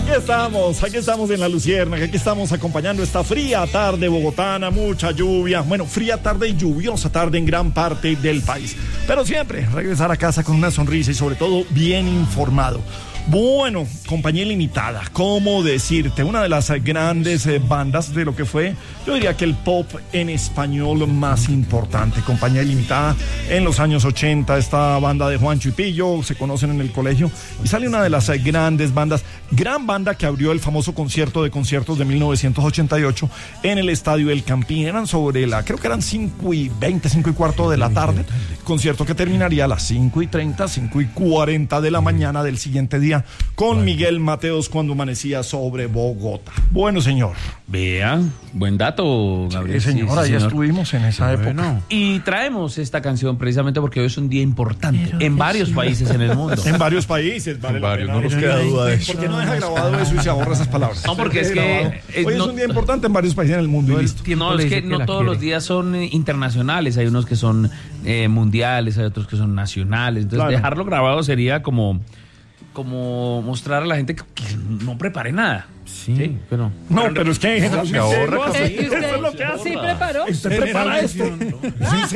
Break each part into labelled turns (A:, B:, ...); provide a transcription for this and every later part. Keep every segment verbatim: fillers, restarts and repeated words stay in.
A: Aquí estamos, aquí estamos en La Luciérnaga, aquí estamos acompañando esta fría tarde bogotana, mucha lluvia, bueno, fría tarde y lluviosa tarde en gran parte del país. Pero siempre regresar a casa con una sonrisa y sobre todo bien informado. Bueno, Compañía Ilimitada, ¿cómo decirte? Una de las grandes eh, bandas de lo que fue, yo diría que el pop en español más importante. Compañía Ilimitada en los años ochenta, esta banda de Juancho y Pillo, se conocen en el colegio, y sale una de las eh, grandes bandas, gran banda que abrió el famoso concierto de conciertos de mil novecientos ochenta y ocho en el Estadio El Campín. Eran sobre la, creo que eran cinco y veinte, cinco y cuarto de la tarde, concierto que terminaría a las cinco y treinta, cinco y cuarenta de la mañana del siguiente día, con Miguel Mateos cuando amanecía sobre Bogotá. Bueno, señor.
B: Vea, buen dato, Gabriel.
A: Sí, señor, sí, ahí señor. Estuvimos en esa bueno. época.
B: Y traemos esta canción precisamente porque hoy es un día importante Pero en varios sí. países en el mundo.
A: En varios países, vale
C: en
A: la
C: varios,
A: pena.
C: no nos queda duda de eso.
A: ¿Por qué no deja grabado eso y se ahorra esas palabras?
B: No, porque es que...
A: Hoy
B: no,
A: es un día importante en varios países en el mundo y listo.
B: No, es que no todos quiere. los días son internacionales. Hay unos que son eh, mundiales, hay otros que son nacionales. Entonces, claro. dejarlo grabado sería como... como mostrar a la gente que, que no prepare nada.
A: Sí, ¿sí? pero... No, pero, pero es que...
C: Se ahorra,
A: ahorra, usted, usted es lo que hace.
D: ¿Sí preparó?
A: ¿Usted prepara esto? ¿En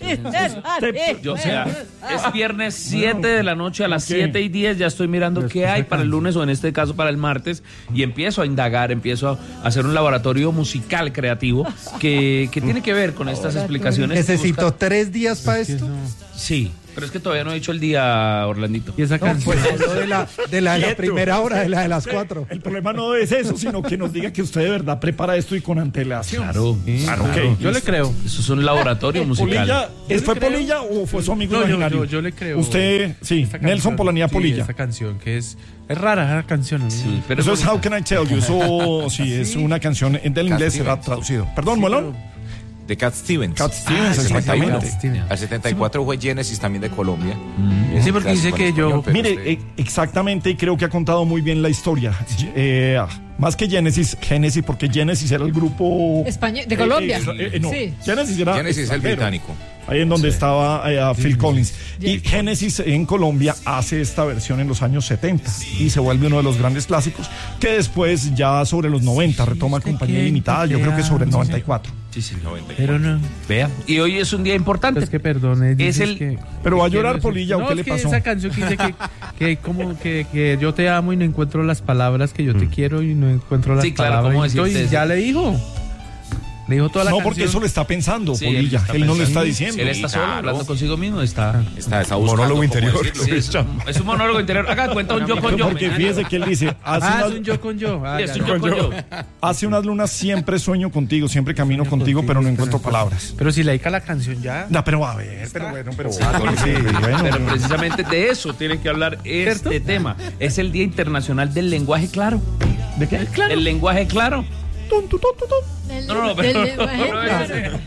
A: serio?
B: Yo, o sea, es viernes siete de la noche, a las okay. siete y diez ya estoy mirando qué hay para el lunes o en este caso para el martes y empiezo a indagar, empiezo a hacer un laboratorio musical creativo que, que tiene que ver con estas explicaciones.
E: ¿Necesito busca... tres días para esto?
B: Sí. Pero es que todavía no he dicho el día, Orlandito.
E: Y esa no, canción pues, de la, de la, de la primera hora, de la de las cuatro.
A: El problema no es eso, sino que nos diga que usted de verdad prepara esto y con antelación.
B: Claro,
E: sí, claro, okay. Yo listo. le creo.
B: Eso es un laboratorio musical.
A: ¿Polilla, ¿Fue Polilla o fue su amigo
E: no,
A: imaginario?
E: Yo, yo, yo le creo.
A: Usted, sí, Nelson Polanía Polilla.
E: Sí, esa canción que es, es rara, esa canción. ¿no?
B: Sí, pero
A: eso es How Can I Tell You. Eso sí, es una canción del inglés, será traducido. Perdón, sí, Molón.
C: Pero... de Cat Stevens.
A: Cat Stevens, ah, exactamente.
C: Al setenta y cuatro fue Genesis también de Colombia.
E: Mm. Sí, porque dice que yo...
A: Mire,
C: usted...
A: eh, exactamente, y creo que ha contado muy bien la historia. Eh, más que Genesis, Genesis, porque Genesis era el grupo...
D: Español, de Colombia.
A: Eh, eh, no,
D: sí.
A: Genesis era...
C: Genesis es el británico.
A: Ahí en donde sí. estaba eh, Phil Collins.
D: Sí.
A: Y Genesis en Colombia hace esta versión en los años setenta sí. y se vuelve uno de los grandes clásicos que después ya sobre los noventa retoma Compañía Ilimitada, yo creo que sobre el noventa y cuatro.
B: Sí, sí, noventa y cuatro.
E: Pero no.
B: Vea. Y hoy es un día importante.
E: Es que perdone.
B: Es el...
E: que,
A: pero va a llorar
E: no,
A: Polilla,
E: no,
A: ¿o qué le
E: que
A: pasó?
E: Esa canción que dice que, que como que, que yo te amo y no encuentro las palabras, que yo te mm. quiero y no encuentro las
B: sí, claro,
E: palabras.
B: ¿cómo
E: Y ya le dijo. Le dijo toda la
A: no,
E: canción.
A: porque eso lo está pensando, sí, Polilla. Él,
B: está
A: él no lo está
B: sí,
A: diciendo.
B: Él está solo,
C: claro.
B: hablando consigo mismo. Está,
C: está, está buscando
A: monólogo interior.
B: Sí, es, un, es un monólogo interior. Haga cuenta un yo con yo.
A: Porque fíjese que él dice... Hace
E: ah,
A: unas,
E: es un yo con yo. Ah,
B: sí, es un yo con yo.
A: Hace unas lunas siempre sueño contigo, siempre camino contigo, contigo, pero no encuentro pero, palabras.
E: Pero si le dedica la canción ya...
A: No, pero a ver, pero bueno, pero...
B: Sí, sí, bueno, pero precisamente de eso tiene que hablar este ¿cierto? tema. Es el Día Internacional del Lenguaje Claro.
A: ¿De qué?
B: Claro. El lenguaje claro.
A: Tum, tum, tum, tum.
D: Del,
B: no, no, pero,
D: del lenguaje claro.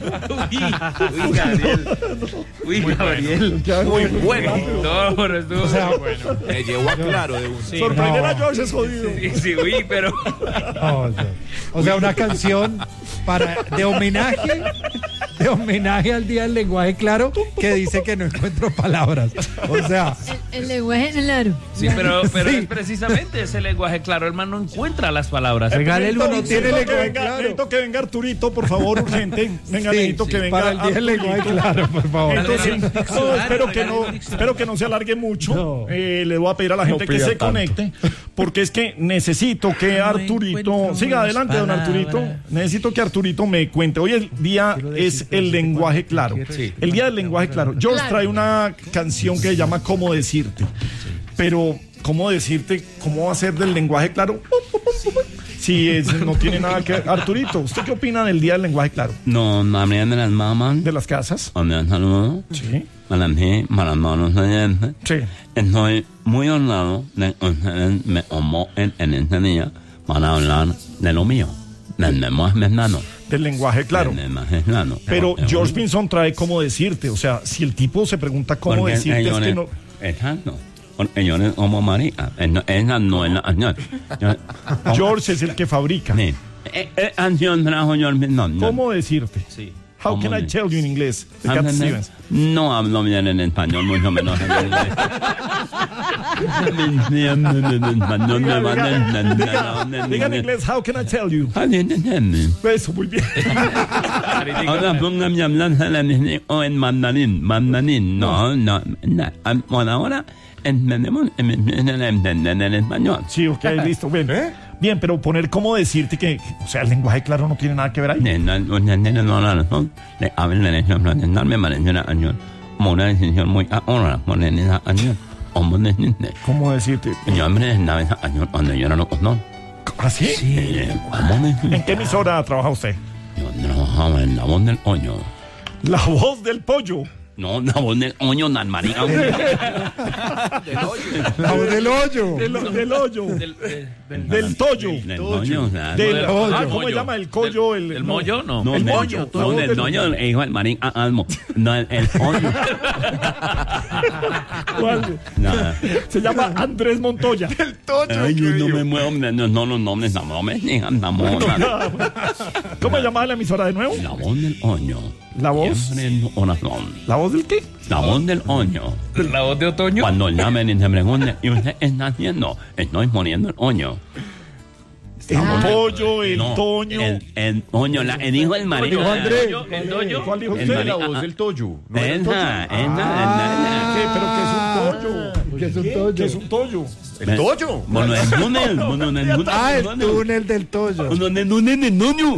B: Uy, uy, Gabriel. Uy,
A: muy
B: Gabriel.
A: Bueno.
B: Muy bueno. No, pero estuvo
A: o sea,
B: muy bueno.
C: Me llevó a claro de un...
A: Sí. Sorprender no. a George es jodido.
B: Sí, sí, uy, pero...
E: Oh, o sea, una canción para de homenaje, de homenaje al Día del Lenguaje Claro, que dice que no encuentro palabras. O sea...
D: El, el lenguaje claro.
B: Sí, pero, pero
E: sí.
B: es precisamente ese lenguaje claro. El man no encuentra las palabras.
E: Regálelo, no tiene lenguaje
A: venga,
E: claro.
A: Necesito que venga Arturito, por favor, urgente. Venga, sí, necesito
E: sí,
A: que venga
E: para el Día del Lenguaje Claro, por favor.
A: Entonces, no, espero, que no, espero que no se alargue mucho. No. Eh, le voy a pedir a la gente no que se tanto. conecte, porque es que necesito que no Arturito... Siga adelante, don Arturito. Necesito que Arturito me cuente. Hoy el día es el lenguaje claro. Sí. El Día del Lenguaje Claro. George claro. trae una canción que se llama ¿Cómo decirte? Pero, ¿cómo decirte? ¿Cómo va a ser del lenguaje claro? Si es, no tiene nada que ver. Arturito, ¿usted qué opina del Día del Lenguaje Claro?
F: No, también de las mamás.
A: ¿De las casas?
F: Un saludo.
A: Sí.
F: Para mí, para los oyentes.
A: Sí.
F: Estoy muy honrado de que ustedes me convoquen en este día para hablar de lo mío, del lenguaje mexicano.
A: Del lenguaje claro.
F: Del lenguaje claro.
A: Pero George Pinson trae cómo decirte. O sea, si el tipo se pregunta cómo
F: porque
A: decirte, es que no...
F: Exacto. Porque yo no como María. Esa no es la canción.
A: George es el que fabrica.
F: Sí. ¿Qué canción trajo George Pinson?
A: ¿Cómo decirte?
B: Sí.
A: How can I tell you in inglés? De Cat Stevens.
F: No hablo bien en español, mucho menos en inglés.
A: Diga en inglés, how can I tell you? Eso, muy bien.
F: Ahora póngame a hablar o en mandarín, mandarín, no, no, no. Por ahora entendemos en el español.
A: Sí, ok, listo, bien. Bien, pero poner cómo decirte que, o sea, el lenguaje claro no tiene nada que ver ahí.
F: Le hablan en el español, me parece una año, como una decisión muy ahora, poner esa año, como decirte.
A: ¿Cómo decirte?
F: Yo hombre en esa año cuando yo no lo conozco.
A: ¿Ah, sí?
F: Sí. ¿Cómo decirte?
A: ¿En qué emisora trabaja usted?
F: Yo trabajaba en La Voz del Oño.
A: La Voz del Pollo.
F: No, La Voz del Oño, Nan María.
E: La voz del hoyo.
A: Del, del hoyo.
B: Del, eh, del-
A: Del tollo.
F: Del Oño, claro.
A: Del,
B: Del-
A: ah,
B: del
A: ¿cómo
B: mollo.
A: se llama? El collo. El,
B: ¿El
A: no.
B: mollo? No.
F: No,
A: El
F: del-
A: moño, la
F: No,
A: voz
F: del
A: del-
F: Oño, el hijo del Marín Almo. No, el, el Oño.
A: ¿Cuál?
F: Nada.
A: Se llama Andrés Montoya.
F: Ay, yo no me muevo, no, no los nombres, no me digan, no, no.
A: ¿Cómo se llama la emisora de nuevo?
F: La Voz del Oño.
A: La voz.
F: Siempre en oración.
A: ¿La voz del qué?
F: La Voz del Oño.
B: La voz de otoño.
F: Cuando llamen y se pregunten, ¿y usted está haciendo? Estoy poniendo el oño.
A: El pollo, el
F: No,
A: toño.
F: El, el oño, la, el hijo del marido.
E: Dijo Andrés.
B: El doño.
A: ¿Cuál dijo
F: El
A: usted?
F: marido.
C: La voz del Toyo. ¿No era el
F: Esa,
C: Toyo?
F: esa,
A: ¿Qué? ¿Pero qué es un pollo?
E: ¿Qué es un toyo?
A: ¿Qué es un tollo?
C: ¿El Toyo?
F: Bueno, el túnel. Bueno, el túnel.
E: Ah, el túnel del toyo.
F: Uno de túnel de nuño.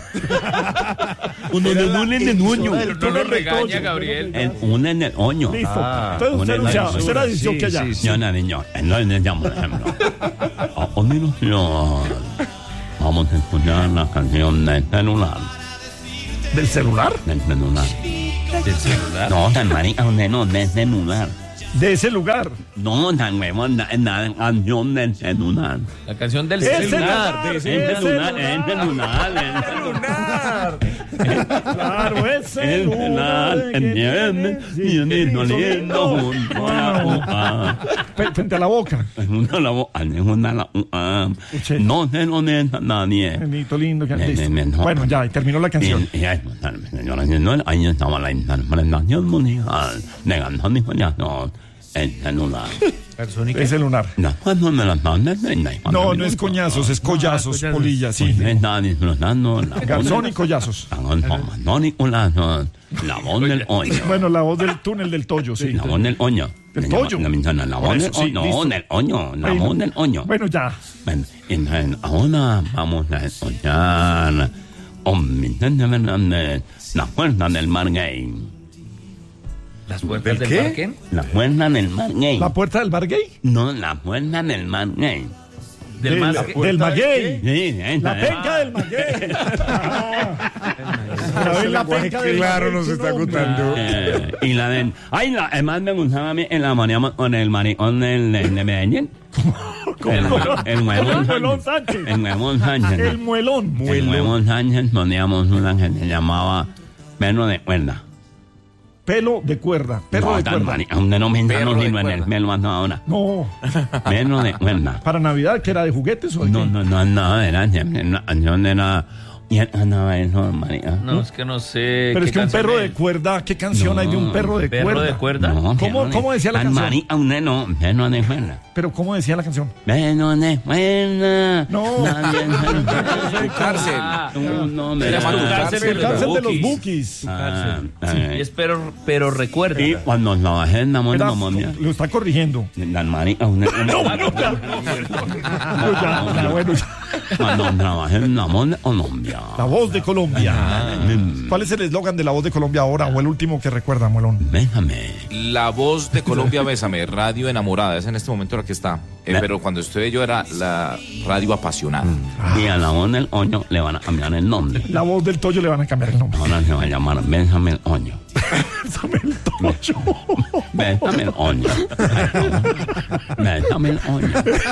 F: Uno de túnel de nuño.
B: No lo regaña, Gabriel.
F: El túnel del oño.
A: Listo.
C: Ah,
A: Entonces usted,
F: una
A: o sea,
F: lectura.
A: usted la decisión que allá.
F: Yo no, niño. Entonces le llamo, por ejemplo. A continuación, vamos a escuchar la canción del celular.
A: ¿Del celular?
F: Del celular.
B: Del celular.
F: No, tan marica, usted no, del celular.
A: De ese lugar.
F: No, tan huevón, la, la canción del celular.
B: La canción del
A: El
B: celular.
A: celular.
F: El celular, el celular, el celular.
A: Claro, ese
F: El celular, el viernes, viene lindo junto a la boca.
A: Frente a la boca.
F: Junto a la boca, junto a la boca.
A: Escuché.
F: No se lo deja nadie.
A: Benito lindo. que-
F: Me-
A: listo.
F: me- me- no.
A: Bueno, ya, y terminó la canción.
F: Y, y ahí, señoras y señores, ahí estaba la interpretación musical de Canción y Collazo, el celular.
A: Ese lunar.
F: Después no me las mandes,
A: No, no es coñazos, es collazos, polilla, sí.
F: Está disfrutando la
A: Garzón y collazos.
F: La Garzón y Collazo, la voz del oño.
A: Bueno, la voz del túnel del Toyo, sí.
F: La voz del oño.
A: Del
F: Me llama-
A: Toyo.
F: La menciona, la
A: Por
F: voz
A: eso,
F: del
A: sí,
F: oño.
A: listo.
F: No, del oño. La
A: Bueno.
F: voz del oño.
A: Bueno, ya.
F: Bueno, entonces, ahora vamos a escuchar un Vicente Fernández, La Fuerza del Mar Gay.
B: Las puertas del
C: qué?
B: parque.
F: La Fuerza del Mar Gay.
A: ¿La puerta del bar gay?
F: No, La Fuerza del Mar Gay.
B: Del
A: Del,
B: más.
A: del maguey.
F: Sí, esa
A: La
F: es.
A: penca del maguey. Ah. A ver, la penca del
C: claro
A: maguey,
C: nos
A: su
C: está
A: nombre.
C: contando.
F: Eh, y la de. Ay, la, además me gustaba a mí en la manía con el maricón del de, de Medellín. El, el huevón
A: El muelón
F: Sánchez.
A: Sánchez.
F: El huevón Sánchez.
A: El muelón.
F: El huevón Sánchez poníamos una que se llamaba Perro de Cuerda.
A: Pelo de cuerda. Perro
F: No,
A: de
F: tan
A: cuerda.
F: marica, un denominador
C: Perro de
F: sino en el
C: cuerda.
F: pelo hasta ahora.
A: No.
F: Perro de Cuerda.
A: Para Navidad, que era de juguetes o de
F: No,
A: qué?
F: no, no, no, era siempre una canción era. Y él andaba eso, marica.
B: No, es que no sé.
A: Pero
B: qué
A: es que un
B: canción
A: perro
B: es.
A: de cuerda, ¿qué canción
F: No,
A: hay de un perro de
B: ¿Perro
A: cuerda?
B: de cuerda?
F: No,
A: ¿Cómo-
F: perro de-
A: cómo decía la
F: tan
A: canción?
F: marica, un no, perro de cuerda.
A: Pero ¿cómo decía la canción?
F: Perro de cuerda.
A: No.
F: Nadie
C: Tu cárcel.
B: Ah,
F: No, no, me
C: Se llama
F: da-
C: Tu
B: cárcel
C: cárcel.
A: El cárcel de los
C: Bukis.
A: bookies.
F: Ah,
B: sí,
F: eh.
B: y es pero, pero recuerda.
F: Y cuando trabajé en la
A: Era-
F: monomia,
A: lo está corrigiendo.
F: la marica, un no,
A: No, ya. No, ya, ya, bueno, ya.
F: cuando trabajé en la monomia.
A: La voz de Colombia.
F: Mm,
A: ¿Cuál es el eslogan de la voz de Colombia ahora o el último que recuerda, Muelón?
F: Déjame.
C: La voz de Colombia, Bésame, radio enamorada, es en este momento la que está. Eh,
F: La-
C: pero cuando estuve yo era la radio apasionada.
F: Y a la voz del oño le van a cambiar el nombre.
A: La voz del Toyo le van a cambiar el nombre.
F: Ahora se va a llamar Bésame el oño.
A: Bésame el Toyo.
F: Bésame el oño. Bésame el oño.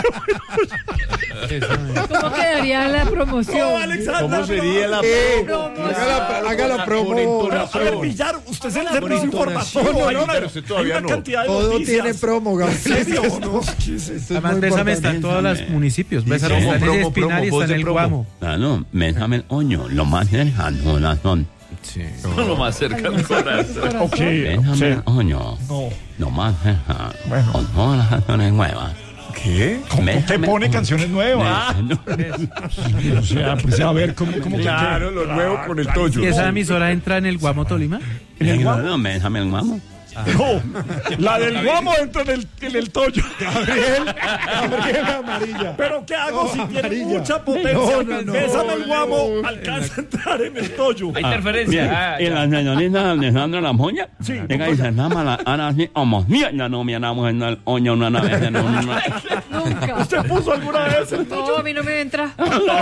D: ¿Cómo quedaría la promoción?
A: ¿Cómo sería la
E: Hágala, hágala promo.
A: A ver, Villar, usted es el servicio informativo.
E: No, no,
A: Hay
E: no,
A: una,
C: pero usted todavía
A: hay una
C: no.
A: cantidad de
E: Todo
A: noticias.
E: tiene promo,
A: ¿En serio?
E: García.
A: No, ¿qué es esto?
G: Además, Bésame está en todos los municipios. Bésame está en el Espinal y está en el Guamo.
F: Claro, Bésame el oño. Lo más cercano, corazón.
C: Sí.
B: Lo más cerca del corazón.
A: Ok,
F: Déjame,
A: sí.
F: oño.
A: No.
F: No más deja.
A: Bueno.
F: Con todas las canciones nuevas.
A: ¿Qué? ¿Cómo te
F: Déjame-
A: pone canciones nuevas?
F: Déjame-
A: O sea, pues a ver, ¿cómo, cómo que
C: Claro,
A: qué?
C: lo nuevo con el Toyo.
G: ¿Y esa emisora entra en el Guamo Tolima?
A: ¿En el guamo?
F: No, déjame el guamo.
A: No, la del guamo entra en el, en el Toyo. Gabriel, Gabriel amarilla. ¿Pero qué hago si tiene
E: amarilla.
A: mucha potencia?
E: No, no, no.
A: Bésame el guamo, alcanza a entrar en el Toyo.
B: Hay interferencia.
F: Mira,
B: Ah,
F: y
B: ya.
F: la señorita Alejandra Lampoña,
A: Sí,
F: llega y se llama la Ana así, como, mira, ya no me enamoré en el oño una vez en un...
D: Nunca.
A: ¿Usted puso alguna vez el
D: No,
A: Toyo?
D: a mí no me entra.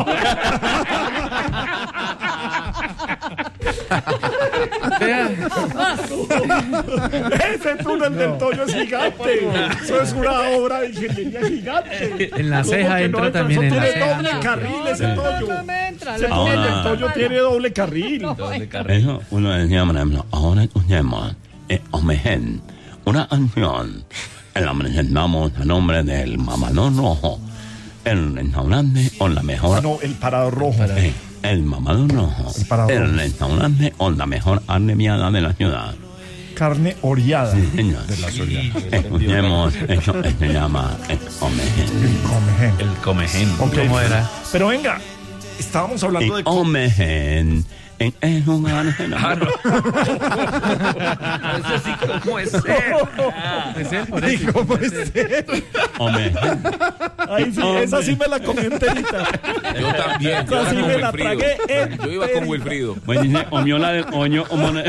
A: Ese túnel del Toyo es gigante. Eso es una obra de ingeniería gigante.
G: En la
A: ¿Cómo
G: ceja
A: que
G: entra
A: no
G: también,
A: Eso
G: en la
A: tiene
G: ceja.
A: doble carril ese
D: No,
A: Toyo.
D: no me entra.
A: Ese
D: La
A: túnel
F: Ahora-
A: del Toyo tiene doble carril.
B: Doble carrera.
F: Eso uno decía, por ejemplo, ahora escuchemos eh, Omegen, una canción en la presentamos a nombre del Mamador Rojo, el restaurante con la mejor...
A: No, el parado rojo.
F: eh, el Mamador Rojo,
A: El Parador.
F: el restaurante con la mejor arneviada de la ciudad.
A: Carne oreada.
F: Señor, escuchemos, eso eh, se llama eh, Omegen.
A: Comején.
B: El comején.
A: Ok.
G: ¿Cómo era?
A: Pero venga, estábamos
F: Y
A: hablando de...
F: Omegen en el lugar de la...
B: Eso sí, ¿cómo es ser? Ah,
G: Es él, por
E: ¿Y
G: eso.
E: cómo es esto?
F: Omegen.
A: Ahí sí, esa sí me la comí enterita.
C: Yo también. Yo
A: Esa sí
C: iba
A: me
C: con
A: la
C: Wilfrido.
A: tragué
C: Yo iba con
A: enterita.
C: Wilfrido.
F: Pues dice, omiola del oño, omone...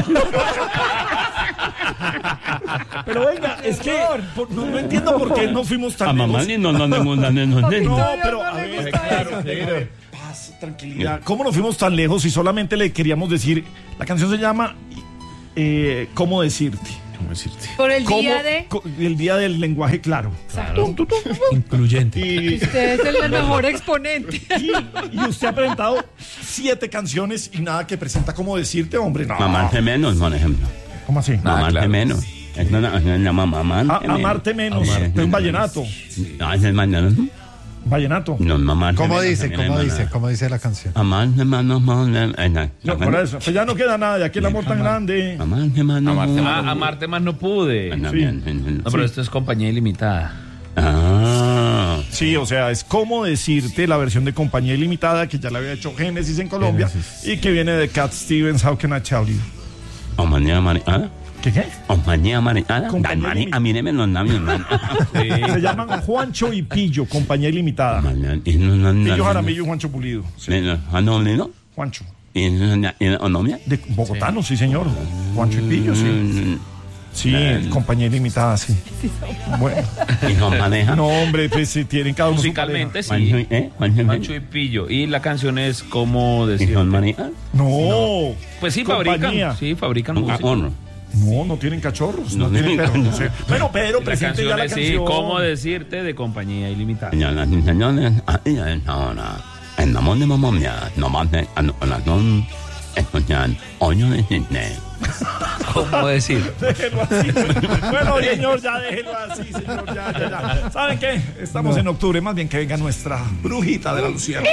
A: Pero venga, es que por- no, no entiendo por qué no fuimos
F: A
A: tan
F: mamá
A: lejos.
F: ni no no no no no
A: No,
F: no
A: pero a ver, claro, a ver, paz, tranquilidad. ¿Cómo nos fuimos tan lejos si solamente le queríamos decir, la canción se llama eh, ¿Cómo decirte?
C: ¿Cómo decirte?
D: Por el
A: ¿Cómo-
D: día de.
A: co- el día del lenguaje claro.
G: Incluyente.
A: Y,
D: Usted es el mejor exponente.
A: y, y usted ha presentado siete canciones y nada que presenta ¿Cómo decirte, hombre? No.
F: Mamarte menos, por ejemplo.
A: ¿Cómo así?
F: Mamarte
C: claro.
F: menos. Es una canción que se llama Mamarte
A: A-
F: menos.
A: amarte menos. Es un vallenato.
F: No, es el vallenato.
A: Vallenato.
F: No, mamarte
E: ¿Cómo
F: menos
E: dice?
F: también
E: ¿Cómo
F: es
E: dice?
F: buena.
E: ¿Cómo dice la canción?
F: Amarte menos, mamarte menos.
A: No, por eso. Pues ya no queda nada, ya que el amor tan grande.
F: Amarte menos.
C: Amarte
B: Ah, amarte más no pude.
F: Bueno,
B: No,
F: bien, bien, bien.
B: pero esto es compañía ilimitada.
F: Ah.
A: Sí, o sea, es como decirte la versión de Compañía Ilimitada que ya la había hecho Génesis en Colombia y que viene de Cat Stevens, How Can I Tell You.
F: Compañía mariana.
A: ¿Qué qué?
F: Compañía mariana.
A: Compañía
F: Mari,
A: limitada.
F: a mí no me los labios, man.
A: Se llaman Juancho y Pillo, Compañía Ilimitada.
F: Y no, no, no.
A: Pillo Jaramillo y Juancho Pulido. Sí,
F: ¿Anolino?
A: Juancho.
F: ¿Y Onomia?
A: De bogotano, sí, señor. Juancho y Pillo, sí. Sí, Compañía Ilimitada, sí. Bueno.
F: ¿Y no maneja?
A: No, hombre, pues si tienen cada uno su
B: Musicalmente
F: Juancho,
B: sí.
F: ¿eh? Juancho,
B: Pancho y Pillo. Y la canción es como
F: ¿Y
B: decir.
F: son marinas?
A: pareja. No.
B: Pues sí,
A: Compañía.
B: fabrican. Sí, fabrican
F: Ah,
B: música.
F: honor.
A: No, no tienen cachorros. No,
F: No
A: tienen
F: tienen
A: perros. no sé.
F: cachorros.
A: Bueno, pero
B: La
A: presente ya
B: canción
A: la
B: es sí,
A: canción.
B: cómo decirte de compañía ilimitada.
F: Señoras y señores, ahí es ahora. En la mano de mamá mía, no más de anulación, escuchan Oño de Disney.
B: ¿Cómo decir?
A: Déjenlo así. Bueno, señor, ya déjenlo así, señor. Ya, ya, ya. ¿Saben qué? Estamos en octubre, más bien que venga nuestra brujita de la Luciana.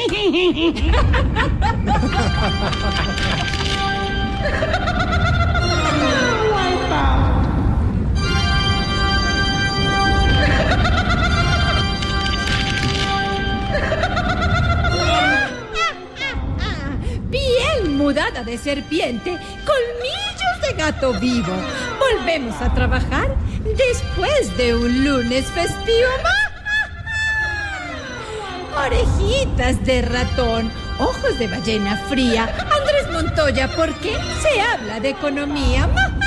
H: Piel mudada de serpiente, colmillos de gato vivo. Volvemos a trabajar después de un lunes festivo. Orejitas de ratón, ojos de ballena fría. Andrés Montoya, ¿por qué se habla de economía?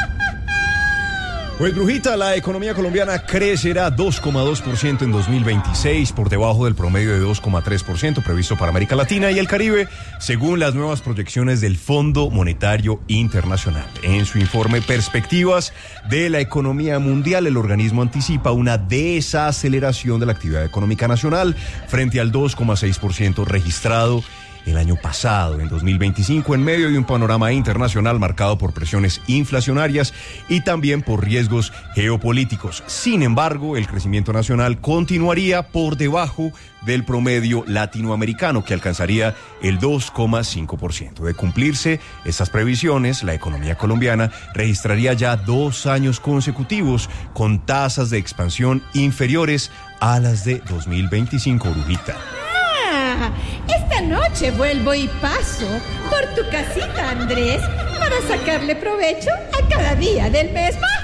I: Pues Brujita, la economía colombiana crecerá dos coma dos por ciento en dos mil veintiséis, por debajo del promedio de dos coma tres por ciento previsto para América Latina y el Caribe, según las nuevas proyecciones del Fondo Monetario Internacional. En su informe Perspectivas de la Economía Mundial, el organismo anticipa una desaceleración de la actividad económica nacional frente al dos coma seis por ciento registrado el año pasado, en dos mil veinticinco, en medio de un panorama internacional marcado por presiones inflacionarias y también por riesgos geopolíticos. Sin embargo, el crecimiento nacional continuaría por debajo del promedio latinoamericano, que alcanzaría el dos coma cinco por ciento. De cumplirse estas previsiones, la economía colombiana registraría ya dos años consecutivos con tasas de expansión inferiores a las de dos mil veinticinco, Brujita.
H: Ah, esta noche vuelvo y paso por tu casita, Andrés, para sacarle provecho a cada día del mes.